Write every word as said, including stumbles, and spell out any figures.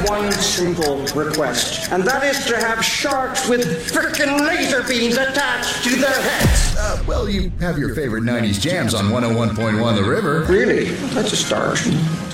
one simple request, and that is to have sharks with frickin' laser beams attached to their heads. Uh, well, you have your favorite nineties jams on one oh one point one The River. Really? That's a start.